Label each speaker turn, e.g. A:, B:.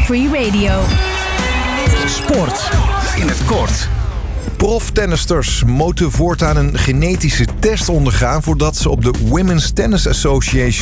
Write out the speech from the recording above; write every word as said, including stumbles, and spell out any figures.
A: Free Radio.
B: Sport in het kort.
C: Proftennisters moeten voortaan een genetische test ondergaan voordat ze op de Women's Tennis Association